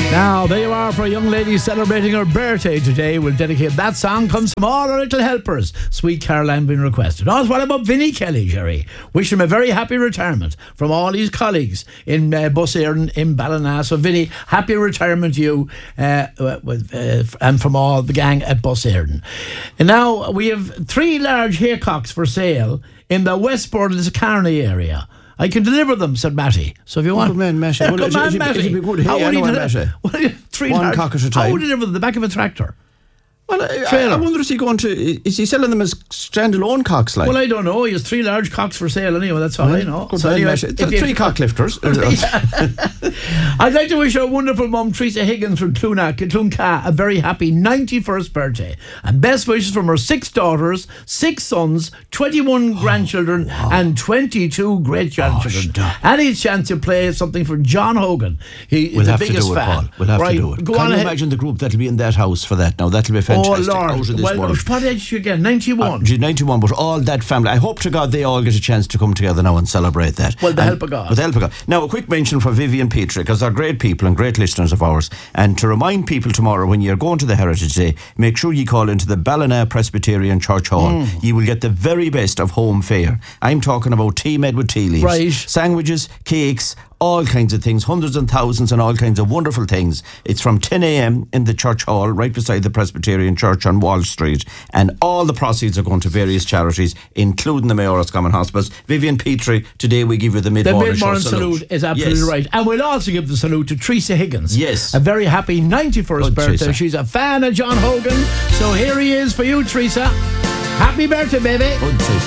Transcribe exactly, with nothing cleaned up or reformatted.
Now, there you are for a young lady celebrating her birthday today. We'll dedicate that song. Comes from all our little helpers. Sweet Caroline being requested. Also, what about Vinnie Kelly, Jerry? Wish him a very happy retirement from all his colleagues in uh, Bus Éireann in Ballina. So, Vinnie, happy retirement to you uh, with, uh, and from all the gang at Bus Éireann. And now, we have three large haycocks for sale in the Westport and Carney area. I can deliver them, said Matty. So if you want... Good man, Matty. Yeah, Well, good it- man, it'd be- Matty. it'd be good. Hey, How would I he know a deli- Matty. Well, three One large- cock at a How time. would he deliver them? The back of a tractor? Well, I, Trailer. I wonder, is he going to... Is he selling them as standalone cocks, like? Well, I don't know. He has three large cocks for sale anyway. That's all I know. Good So man, anyway, Matty. if Th- you- Three cock lifters. I'd like to wish our wonderful mum, Teresa Higgins from Clonca, Clonca, a very happy ninety-first birthday. And best wishes from her six daughters, six sons, twenty-one grandchildren, and twenty-two great-grandchildren. stop. Any chance you play something for John Hogan? He is We'll the have to biggest do it, fan. Paul. We'll have right. to do it. Go Can on you ahead. imagine the group that'll be in that house for that now? That'll be Oh, fantastic. Lord. Out of this Well, world. what age you get? ninety-one. Uh, gee, ninety-one, but all that family. I hope to God they all get a chance to come together now and celebrate that. Well, the And- help of God. With the help of God. Now, a quick mention for Vivian Petrie, because they're great people and great listeners of ours. And to remind people tomorrow, when you're going to the Heritage Day, make sure you call into the Ballina Presbyterian Church Hall. Mm. You will get the very best of home fare. I'm talking about tea made with tea leaves. Right. Sandwiches, cakes, all kinds of things, hundreds and thousands and all kinds of wonderful things. It's from ten a.m. in the church hall right beside the Presbyterian Church on Wall Street, and all the proceeds are going to various charities, including the Mayoras Common Hospitals. Vivian Petrie, today we give you the The mid-morning, mid-morning show salute. is absolutely Yes. right. And we'll also give the salute to Teresa Higgins. Yes. A very happy ninety-first Good, birthday. Teresa. She's a fan of John Hogan. So here he is for you, Teresa. Happy birthday, baby. Good, Teresa.